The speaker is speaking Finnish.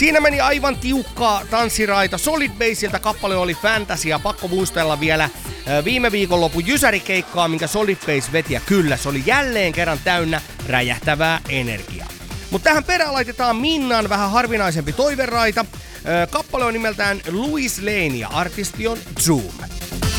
Siinä meni aivan tiukkaa tanssiraita. Solid Baselta kappale oli Fantasy ja pakko muistella vielä viime viikonlopun jysärikeikkaa, minkä Solid Base veti. Ja kyllä, se oli jälleen kerran täynnä räjähtävää energiaa. Mutta tähän perään laitetaan Minnan vähän harvinaisempi toiveraita. Kappale on nimeltään Louis Lane ja artisti on Zoom.